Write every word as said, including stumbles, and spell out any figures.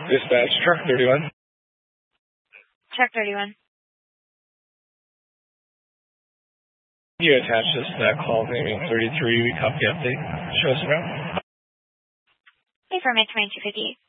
Dispatch, truck thirty-one. Truck thirty-one. You attach this to that call, maybe thirty-three, we copy update. Show us around. Hey, for my twenty-two fifty-eight.